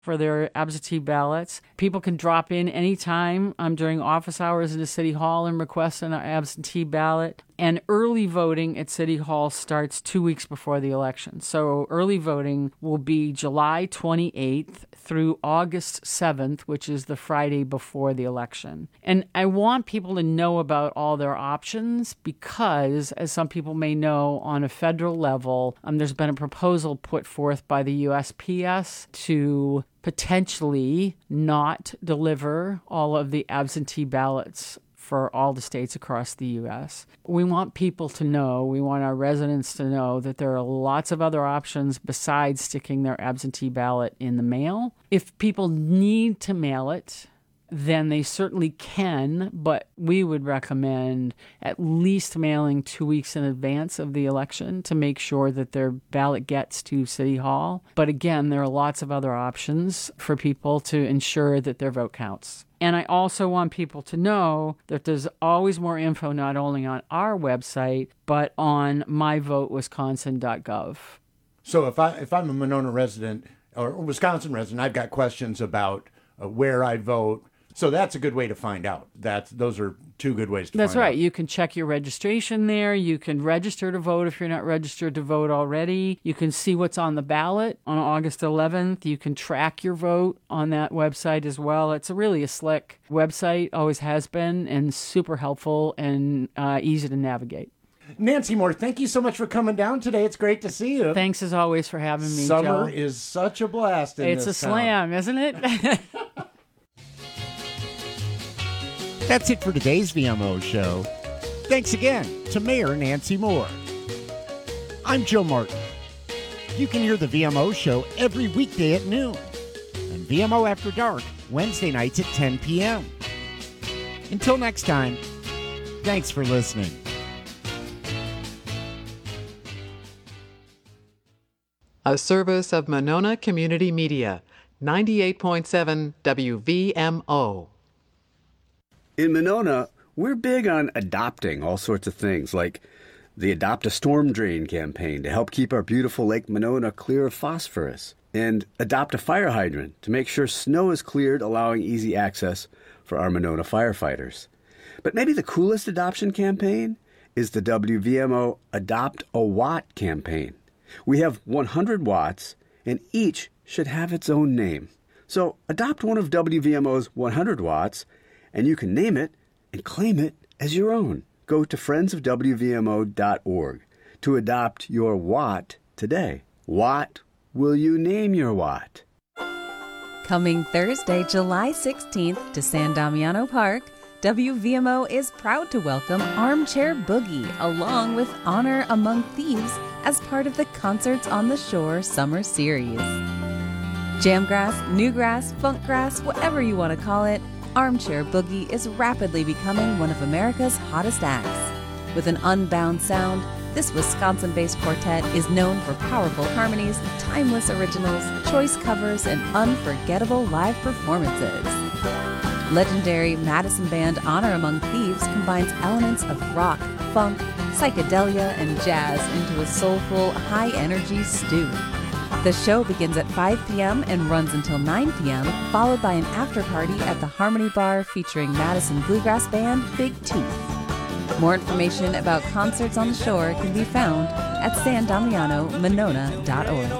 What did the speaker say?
for their absentee ballots. People can drop in anytime during office hours into City Hall and request an absentee ballot. And early voting at City Hall starts 2 weeks before the election. So early voting will be July 28th through August 7th, which is the Friday before the election. And I want people to know about all their options because, as some people may know, on a federal level, there's been a proposal put forth by the USPS to potentially not deliver all of the absentee ballots for all the states across the U.S. We want people to know, we want our residents to know that there are lots of other options besides sticking their absentee ballot in the mail. If people need to mail it, then they certainly can, but we would recommend at least mailing 2 weeks in advance of the election to make sure that their ballot gets to City Hall. But again, there are lots of other options for people to ensure that their vote counts. And I also want people to know that there's always more info not only on our website, but on myvotewisconsin.gov. So if I'm a Monona resident or Wisconsin resident, I've got questions about where I vote. So that's a good way to find out. Those are two good ways to find out. That's right. You can check your registration there. You can register to vote if you're not registered to vote already. You can see what's on the ballot on August 11th. You can track your vote on that website as well. It's really a slick website, always has been, and super helpful and easy to navigate. Nancy Moore, thank you so much for coming down today. It's great to see you. Thanks as always for having me, Summer Joe. is such a blast in It's this a slam, isn't it? That's it for today's VMO show. Thanks again to Mayor Nancy Moore. I'm Joe Martin. You can hear the VMO show every weekday at noon and VMO After Dark Wednesday nights at 10 p.m. Until next time, thanks for listening. A service of Monona Community Media, 98.7 WVMO. In Monona, we're big on adopting all sorts of things, like the Adopt a Storm Drain campaign to help keep our beautiful Lake Monona clear of phosphorus, and Adopt a Fire Hydrant to make sure snow is cleared, allowing easy access for our Monona firefighters. But maybe the coolest adoption campaign is the WVMO Adopt a Watt campaign. We have 100 watts, and each should have its own name. So adopt one of WVMO's 100 watts, and you can name it and claim it as your own. Go to friendsofwvmo.org to adopt your watt today. What will you name your watt? Coming Thursday, July 16th to San Damiano Park, WVMO is proud to welcome Armchair Boogie along with Honor Among Thieves as part of the Concerts on the Shore Summer Series. Jamgrass, newgrass, funkgrass, whatever you want to call it, Armchair Boogie is rapidly becoming one of America's hottest acts. With an unbound sound, this Wisconsin-based quartet is known for powerful harmonies, timeless originals, choice covers, and unforgettable live performances. Legendary Madison band Honor Among Thieves combines elements of rock, funk, psychedelia, and jazz into a soulful, high-energy stew. The show begins at 5 p.m. and runs until 9 p.m., followed by an after-party at the Harmony Bar featuring Madison Bluegrass Band Big Tooth. More information about Concerts on the Shore can be found at sandamianomonona.org.